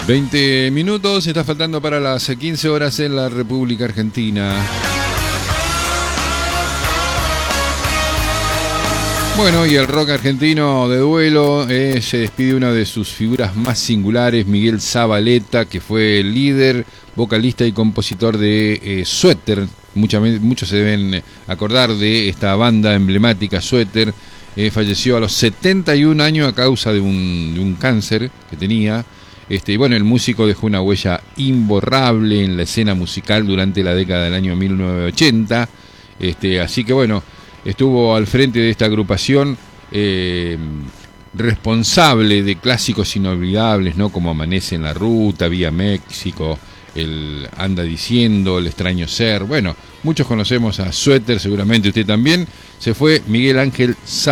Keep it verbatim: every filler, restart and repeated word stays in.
veinte minutos, está faltando para las quince horas en la República Argentina. Bueno, y el rock argentino de duelo, eh, se despide una de sus figuras más singulares, Miguel Zavaleta, que fue el líder, vocalista y compositor de eh, Suéter. Mucha, muchos se deben acordar de esta banda emblemática, Suéter. Eh, falleció a los setenta y un años a causa de un, de un cáncer que tenía. Este, y bueno, el músico dejó una huella imborrable en la escena musical durante la década del año mil novecientos ochenta. Este, así que bueno, estuvo al frente de esta agrupación, eh, responsable de clásicos inolvidables, ¿no? Como Amanece en la Ruta, Vía México, el Anda Diciendo, El Extraño Ser. Bueno, muchos conocemos a Suéter, seguramente usted también. Se fue Miguel Ángel Zavaleta.